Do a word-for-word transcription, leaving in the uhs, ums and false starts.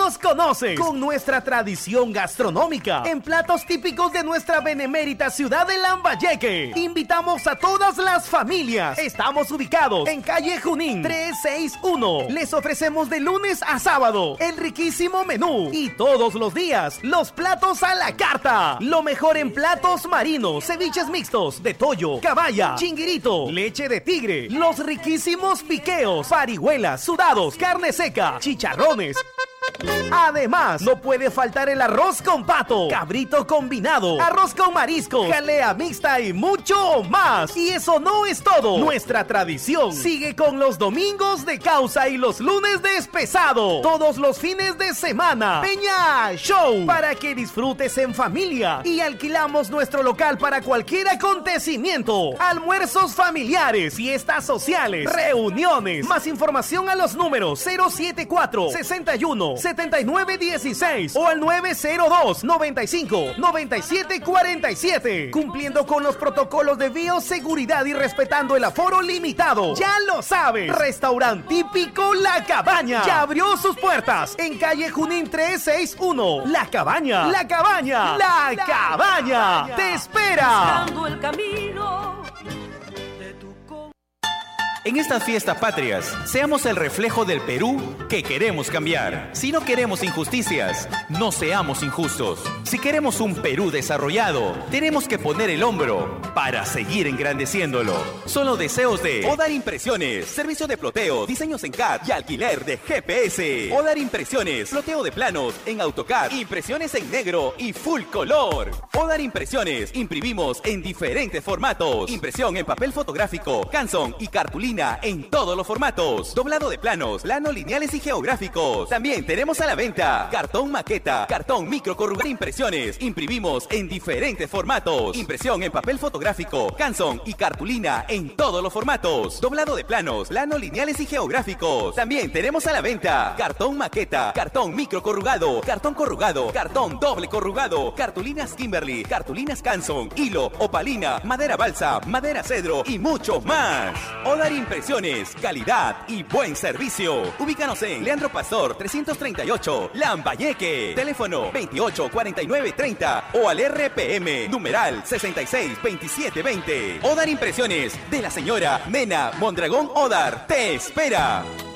nos conocen con nuestra tradición gastronómica en platos típicos de nuestra benemérita ciudad de Lambayeque. Invitamos a todas las familias. Estamos ubicados en calle Junín trescientos sesenta y uno. Les ofrecemos de lunes a sábado el riquísimo menú y todos los días los platos a la carta. Lo mejor en platos marinos, ceviches mixtos de toyo, caballa, chinguirito, leche de tigre, los riquísimos piqueos, parihuelas, sudados, carne seca, chicharrones. Además, no puede faltar el arroz con pato, cabrito combinado, arroz con marisco, jalea mixta y mucho más. Y eso no es todo. Nuestra tradición sigue con los domingos de causa y los lunes de espesado. Todos los fines de semana, Peña Show, para que disfrutes en familia. Y alquilamos nuestro local para cualquier acontecimiento. Almuerzos familiares, fiestas sociales, reuniones. Más información a los números cero setenta y cuatro, sesenta y uno, setenta y nueve dieciséis o al nueve cero dos, noventa y cinco, noventa y siete cuarenta y siete. Cumpliendo con los protocolos de bioseguridad y respetando el aforo limitado. Ya lo sabes, restaurante típico La Cabaña ya abrió sus puertas en calle Junín trescientos sesenta y uno. La Cabaña, La Cabaña, La, la Cabaña, Cabaña te espera. Buscando el camino. En estas fiestas patrias, seamos el reflejo del Perú que queremos cambiar. Si no queremos injusticias, no seamos injustos. Si queremos un Perú desarrollado, tenemos que poner el hombro para seguir engrandeciéndolo. Son los deseos de Odar Impresiones, servicio de ploteo, diseños en C A D y alquiler de G P S. Odar Impresiones, ploteo de planos en AutoCAD, impresiones en negro y full color. Odar Impresiones, imprimimos en diferentes formatos. Impresión en papel fotográfico, canson y cartulina en todos los formatos. Doblado de planos, plano lineales y geográficos. También tenemos a la venta cartón maqueta, cartón micro corrugado. Impresiones, imprimimos en diferentes formatos. Impresión en papel fotográfico, canson y cartulina en todos los formatos. Doblado de planos, plano lineales y geográficos. También tenemos a la venta cartón maqueta, cartón micro corrugado, cartón corrugado, cartón doble corrugado, cartulinas Kimberly, cartulinas canson, hilo, opalina, madera balsa, madera cedro y mucho más. Odar Impresiones, calidad y buen servicio. Ubícanos en Leandro Pastor trescientos treinta y ocho, Lambayeque. Teléfono veintiocho cuarenta y nueve treinta o al R P M, numeral sesenta y seis veintisiete veinte. Odar Impresiones, de la señora Nena Mondragón Odar, te espera.